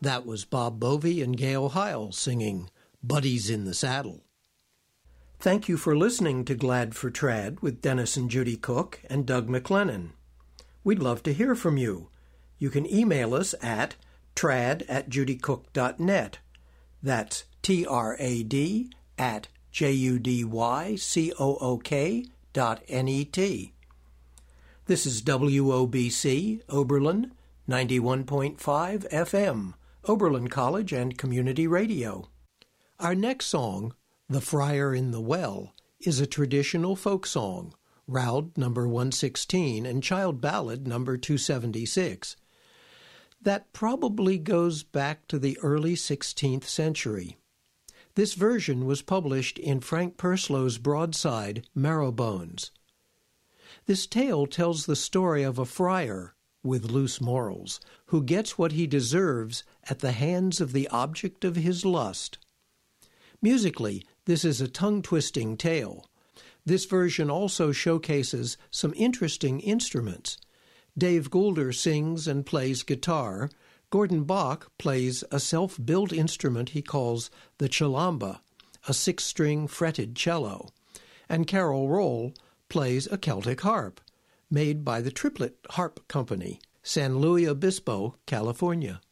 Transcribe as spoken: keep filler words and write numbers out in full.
That was Bob Bovey and Gail Heil singing Buddies in the Saddle. Thank you for listening to Glad for Trad with Dennis and Judy Cook and Doug McLennan. We'd love to hear from you. You can email us at trad at judycook dot net. That's T R A D at J U D Y C O O K dot N E T. This is W O B C, Oberlin, ninety-one point five F M, Oberlin College and Community Radio. Our next song, The Friar in the Well, is a traditional folk song, Roud number one sixteen and child ballad number two seventy-six. That probably goes back to the early sixteenth century. This version was published in Frank Perslow's broadside, Marrowbones. This tale tells the story of a friar with loose morals who gets what he deserves at the hands of the object of his lust. Musically, this is a tongue-twisting tale. This version also showcases some interesting instruments. Dave Goulder sings and plays guitar. Gordon Bach plays a self-built instrument he calls the chalamba, a six-string fretted cello. And Carol Roll plays a Celtic harp, made by the Triplet Harp Company, San Luis Obispo, California.